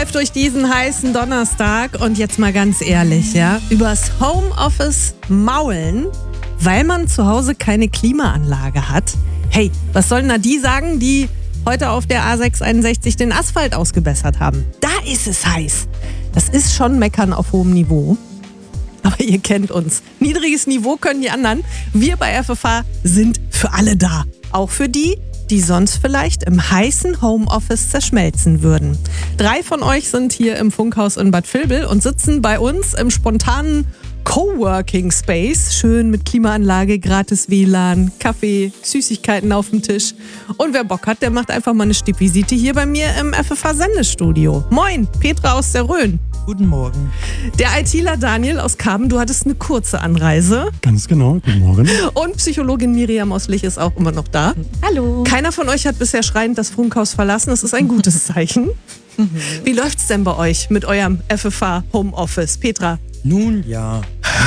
Live durch diesen heißen Donnerstag. Und jetzt mal ganz ehrlich, ja, übers Homeoffice maulen, weil man zu Hause keine Klimaanlage hat. Hey, was sollen da die sagen, die heute auf der A661 den Asphalt ausgebessert haben? Da ist es heiß. Das ist schon Meckern auf hohem Niveau. Aber ihr kennt uns. Niedriges Niveau können die anderen. Wir bei FFH sind für alle da. Auch für die, die sonst vielleicht im heißen Homeoffice zerschmelzen würden. 3 von euch sind hier im Funkhaus in Bad Vilbel und sitzen bei uns im spontanen Coworking Space. Schön mit Klimaanlage, gratis WLAN, Kaffee, Süßigkeiten auf dem Tisch. Und wer Bock hat, der macht einfach mal eine Stippvisite hier bei mir im FFH-Sendestudio. Moin, Petra aus der Rhön. Guten Morgen. Der ITler Daniel aus Karben, du hattest eine kurze Anreise. Ganz genau, guten Morgen. Und Psychologin Miriam aus Lich ist auch immer noch da. Hallo. Keiner von euch hat bisher schreiend das Funkhaus verlassen. Das ist ein gutes Zeichen. Wie läuft's denn bei euch mit eurem FFH Homeoffice? Petra? Nun ja.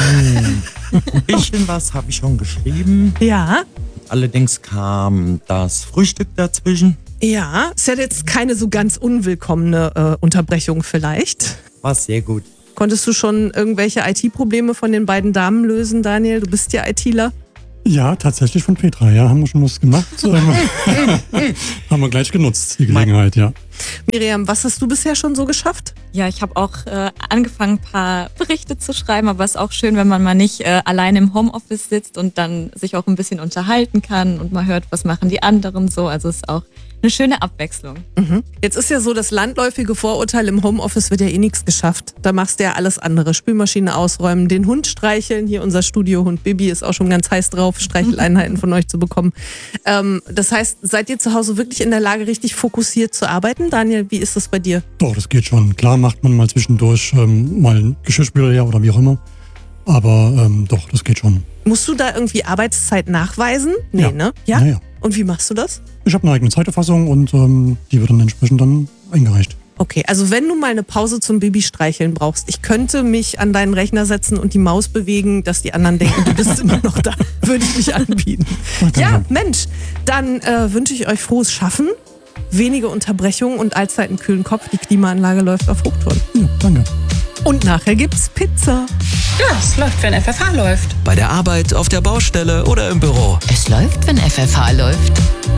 Ein bisschen was habe ich schon geschrieben. Ja? Allerdings kam das Frühstück dazwischen. Ja, ist ja jetzt keine so ganz unwillkommene Unterbrechung vielleicht. War sehr gut. Konntest du schon irgendwelche IT-Probleme von den beiden Damen lösen, Daniel? Du bist ja ITler. Ja, tatsächlich von Petra, ja, haben wir schon was gemacht. Haben wir gleich genutzt, die Gelegenheit, ja. Miriam, was hast du bisher schon so geschafft? Ja, ich habe auch angefangen, ein paar Berichte zu schreiben, aber es ist auch schön, wenn man mal nicht allein im Homeoffice sitzt und dann sich auch ein bisschen unterhalten kann und mal hört, was machen die anderen so. Also es ist auch eine schöne Abwechslung. Jetzt ist ja so, das landläufige Vorurteil, im Homeoffice wird ja eh nichts geschafft. Da machst du ja alles andere. Spülmaschine ausräumen, den Hund streicheln. Hier unser Studiohund Bibi ist auch schon ganz heiß drauf, Streicheleinheiten von euch zu bekommen. Das heißt, seid ihr zu Hause wirklich in der Lage, richtig fokussiert zu arbeiten? Daniel, wie ist das bei dir? Doch, das geht schon. Klar macht man mal zwischendurch mal einen Geschirrspüler her oder wie auch immer. Aber doch, das geht schon. Musst du da irgendwie Arbeitszeit nachweisen? Nee, Ja. ne? Ja? Ja. Und wie machst du das? Ich habe eine eigene Zeiterfassung und die wird dann entsprechend dann eingereicht. Okay, also wenn du mal eine Pause zum Baby-Streicheln brauchst, ich könnte mich an deinen Rechner setzen und die Maus bewegen, dass die anderen denken, du bist immer noch da. Würde ich mich anbieten. Ja, Mensch, dann wünsche ich euch frohes Schaffen, wenige Unterbrechungen und allzeit einen kühlen Kopf. Die Klimaanlage läuft auf Hochtouren. Ja, danke. Und nachher gibt's Pizza. Ja, es läuft, wenn FFH läuft. Bei der Arbeit, auf der Baustelle oder im Büro. Es läuft, wenn FFH läuft.